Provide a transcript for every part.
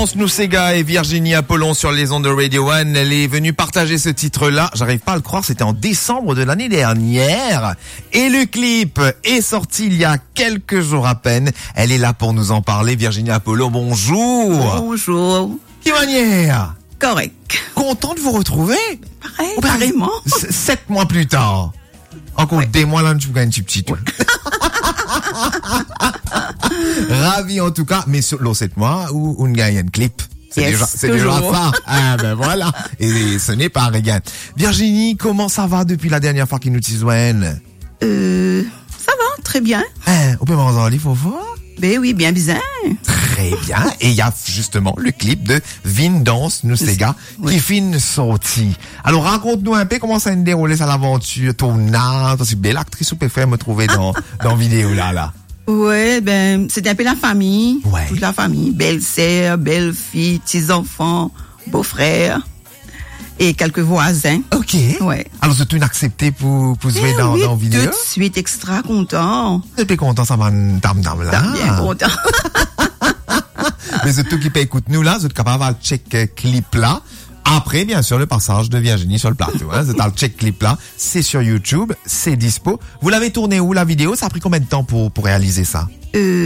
Danse Nous Sega et Virginie Apollon sur les ondes de Radio One. Elle est venue partager ce titre-là. J'arrive pas à le croire, c'était en décembre de l'année dernière. Et le clip est sorti il y a quelques jours à peine. Elle est là pour nous en parler. Virginie Apollon, bonjour. Bonjour. Quelle manière? Correct. Content de vous retrouver. Pareil, pareillement. 7 mois plus tard. Encore des mois là, tu gagnes un petit tout. Ravi en tout cas, mais sur l'eau 7 mois où on gagne un clip. C'est déjà ça. Ah ben voilà. Et ce n'est pas rien. Virginie, comment ça va depuis la dernière fois qu'il nous tisouenne? Ça va, très bien. On peut m'en dire, faut voir? Ben oui, bien bizarre. Très bien. Et il y a justement le clip de Vin Danse Nous Sega qui finit sorti. Alors raconte-nous un peu comment ça a déroulé ça l'aventure, tournage, c'est belle actrice ou peut faire me trouver dans vidéo là. Ouais, ben c'était un peu la famille, ouais. Toute la famille, belle-sœur, belle-fille, petits-enfants, beaux-frères et quelques voisins. OK. Ouais. Alors c'est tout accepté pour se voir dans vidéo. Tout de suite extra content. J'étais content ça va dame là. Bien content. Mais c'est tout qui peut écouter nous là, vous êtes capable de check clip là. Après, bien sûr, le passage de Virginie sur le plateau. C'est dans le check clip là. C'est sur YouTube, c'est dispo. Vous l'avez tourné où la vidéo? Ça a pris combien de temps pour réaliser ça?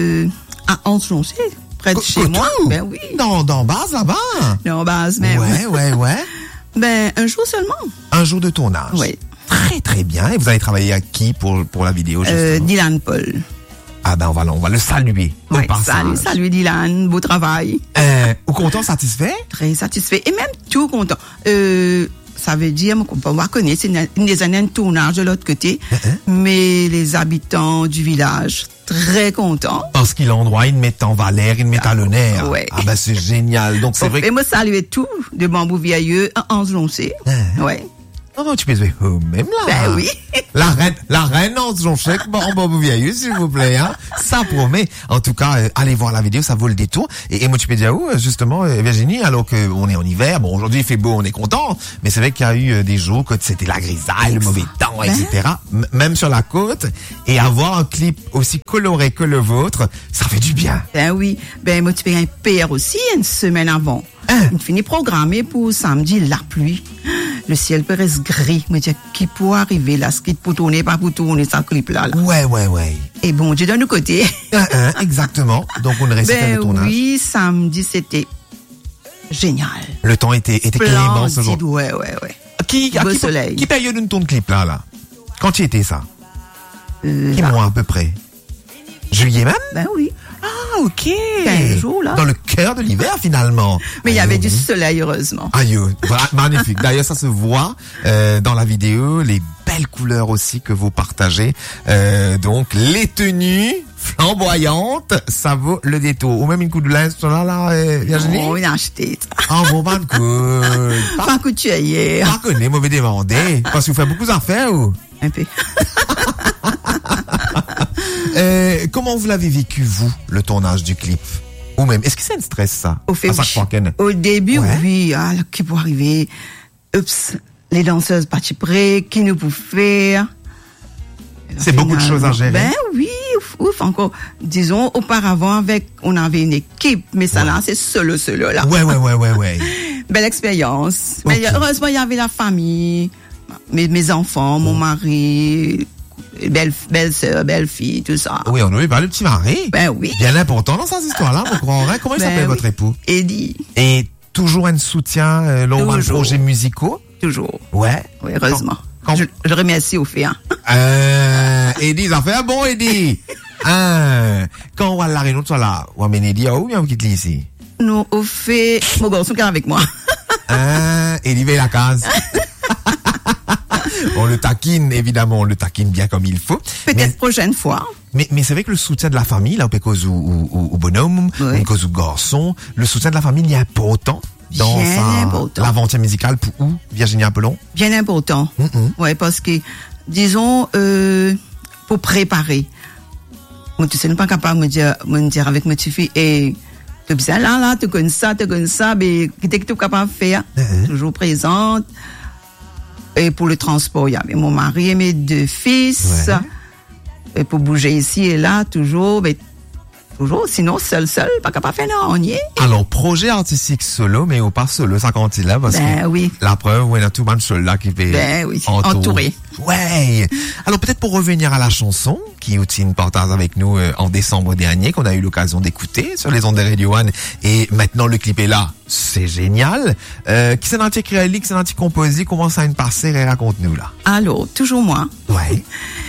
À Anse-Jonché, près de chez moi. Ben oui. Dans base là-bas. Dans base, mais ouais. Ben un jour seulement. Un jour de tournage. Oui. Très très bien. Et vous avez travaillé à qui pour la vidéo justement? Dylan Paul. Ah ben on va le saluer. Ouais, salut Dylan, beau travail. Ou content, satisfait? Très satisfait et même tout content. Ça veut dire qu'on va connaître, c'est une des années de tournage de l'autre côté, mais les habitants du village très contents. Parce qu'il l'endroit, ils mettent en valeur, ils mettent à l'honneur. Ouais. Ah ben c'est génial. Donc c'est vrai. Et moi saluer tout de Bambou Vieilleux à Anse-Jonché. Ouais. Non, tu peux jouer même là. Ben oui. La reine en Jonchec, en Bambou Vieilleux, s'il vous plaît, hein. Ça promet. En tout cas, allez voir la vidéo, ça vaut le détour. Et moi, tu peux dire où, justement, Virginie, alors qu'on est en hiver, bon, aujourd'hui, il fait beau, on est content, mais c'est vrai qu'il y a eu des jours que c'était la grisaille, le mauvais temps, etc. Même sur la côte. Et avoir un clip aussi coloré que le vôtre, ça fait du bien. Ben oui. Ben, moi, tu peux un PR aussi une semaine avant. Il finit programmé pour samedi, la pluie. Le ciel peut rester gris. Me dire, qui pourrait arriver là, ce qui pour tourner, pas pour tourner, ça clip là. Ouais. Et bon, Dieu de nos côtés. Exactement. Donc, on reste faire le tournage. Oui, samedi, c'était génial. Le temps était clément ce jour. Ouais. Qui période une tourne clip là? Quand tu étais ça? Qui mois à peu près? Juillet même? Ben oui. Ah, ok. 15 jours, là. Dans le cœur de l'hiver, finalement. Mais il y avait du soleil, heureusement. Aïe, magnifique. D'ailleurs, ça se voit dans la vidéo, les belles couleurs aussi que vous partagez. Donc, les tenues flamboyantes, ça vaut le détour. Ou même une coup de linge, là, Virginie? Oh, il a acheté. Ah, bon, pas de coup. Pas couture hier. Pas connaît, mauvais demander. Parce que vous faites beaucoup d'affaires, ou? Un peu. Comment vous l'avez vécu, vous, le tournage du clip? Ou même, est-ce que c'est un stress, ça? Au début, oui, qui peut arriver? Oups, les danseuses parties près, qui nous peut faire? C'est beaucoup de choses à gérer. Ben oui, ouf, encore. Disons, auparavant, on avait une équipe, mais ça là, c'est seul là. Ouais. Belle expérience. Okay. Mais heureusement, il y avait la famille, mes enfants, mon mari, belle-sœur, belle-fille, tout ça. Oui, on n'oublie pas le petit mari. Ben oui. Bien important dans cette histoire-là, vous croirez. Comment il s'appelle votre époux? Eddie. Et toujours un soutien lors de projets musicaux? Toujours. Ouais. Oui, heureusement. Je le remercie au fait. Eddie, ça fait un bon Eddie. Quand on va à la réunion, tu vas là, on va amener Eddie, ou bien on quitte ici? Non, au fait, mon garçon qui est avec moi. Eddie veille la case. On le taquine, évidemment, on le taquine bien comme il faut. Peut-être prochaine fois. Mais c'est vrai que le soutien de la famille, là, au bonhomme, au garçon, le soutien de la famille est important dans l'aventure musicale pour où, Virginie Apollon? Bien important. Ouais, parce que, disons, pour préparer. Moi, tu sais, pas capable de me dire avec ma petite fille, tu bien là, tu connais ça, mais qu'est-ce que tu es capable de faire? Toujours présente. Et pour le transport, il y avait mon mari et mes 2 fils. Et pour bouger ici et là, toujours, mais Toujours, sinon, seul, pas capable de faire non, on y est. Alors, projet artistique solo, mais ou pas solo, ça compte là, parce que oui. la preuve, il y a tout le monde seul là qui fait entouré. Ouais. Alors, peut-être pour revenir à la chanson, qui Outine partage avec nous en décembre dernier, qu'on a eu l'occasion d'écouter sur les ondes de Radio One, et maintenant le clip est là, c'est génial. Qui s'est écrit, qui s'est composé, comment ça a une passée, raconte-nous là. Alors, toujours moi. Ouais.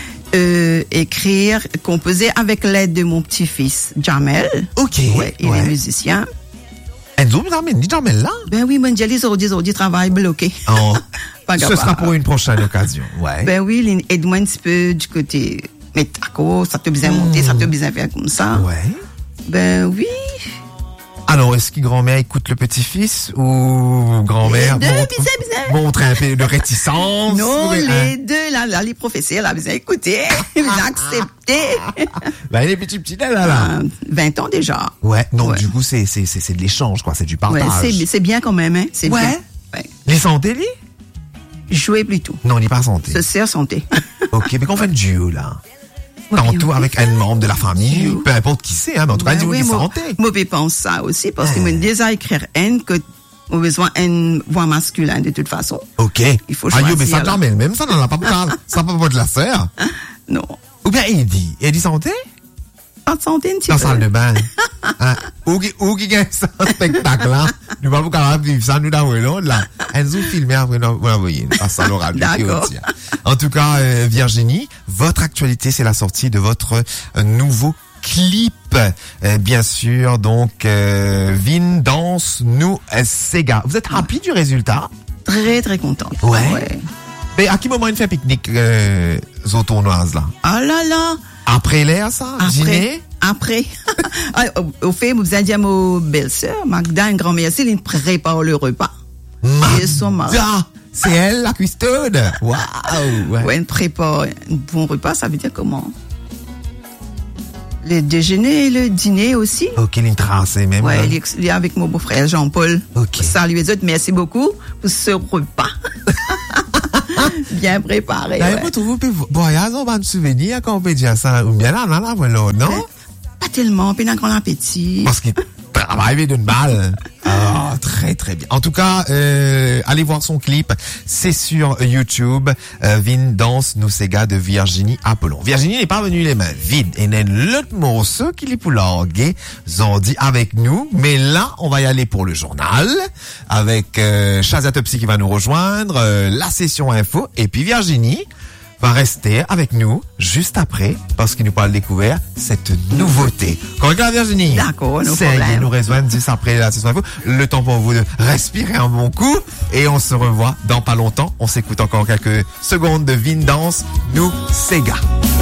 Écrire, composer avec l'aide de mon petit-fils, Jamel. Ok. Ouais, il est musicien. Enzo, dit Jamel là? Ben oui, mon Dieu, les aujourd'hui, travail bloqué. Oh. Ce sera pour une prochaine occasion, ouais. Ben oui, il aide-moi un petit peu du côté, mais d'accord, ça te besoin monter, ça te besoin faire comme ça. Ouais. Ben oui. Alors, est-ce que grand-mère écoute le petit-fils ou grand-mère montre un peu de réticence? Non, les deux, là, les professeurs, là, vous avez écouté, vous avez accepté. Ben, les petits là. 20 ans déjà. Ouais, donc du coup, c'est de l'échange, quoi, c'est du partage. Ouais, c'est bien quand même, hein, c'est bien. Ouais. Les santé, lui? Jouer plutôt. Non, il n'est pas santé. Se sert santé. Ok, mais qu'on fait un duo, là? Tantôt avec un membre de la famille, peu importe qui c'est, hein, mais en tout cas, du santé. Moi, je pense ça aussi, parce que moi, déjà écrire N, que on a besoin d'une voix masculine de toute façon. Ok. Il faut choisir. Mais ça jamais, même ça n'en a pas ça n'a pas de la faire. Non. Ou bien Eddie santé? Pas de santé, un petit peu. Dans la salle de bain. Ou qui gagne ça, spectacle, là. Nous pas pouvoir vivre ça, nous d'avons là. Enzo filmé après, nous voyez. Pas ça, l'aura D'accord. En tout cas, Virginie, votre actualité, c'est la sortie de votre nouveau clip. Bien sûr, donc, Vin, danse, nous, Sega. Vous êtes happy du résultat? Très, très contente. Ouais. Mais à quel moment il fait pique-nique, autournoise, là? Ah là là! Après l'air, ça? Dîner? Après. Au fait, vous allez dire à ma belle-sœur, Magda, une grand-mère, c'est elle prépare le repas. Magda! C'est elle, la cuistonne! Waouh! Ouais, elle prépare un bon repas, ça veut dire comment? Le déjeuner et le dîner aussi. Ok, il trace même. Ouais, il est avec mon beau-frère Jean-Paul. Ok. Salut les autres, merci beaucoup pour ce repas. Bien préparé. Là, vous trouvez que voyage, on va me souvenir quand on peut dire ça, ou bien là, voilà, non? Pas tellement, puis d'un grand appétit. Parce qu'il travaille d'une balle. Ah, très très bien. En tout cas, allez voir son clip. C'est sur YouTube. Vin danse nous Sega de Virginie Apollon. Virginie n'est pas venue les mains vides. Et n'est l'autre morceau qui est pour larguer. Zondi avec nous. Mais là, on va y aller pour le journal. Avec Shazia Topsy qui va nous rejoindre. La session info. Et puis Virginie va rester avec nous juste après parce qu'il nous parle découvert cette nouveauté. Regarde Virginie. D'accord, no c'est problème. Il nous rejoint juste après la session info. Le temps pour vous de respirer un bon coup et on se revoit dans pas longtemps. On s'écoute encore quelques secondes de Vin Danse, nous Sega.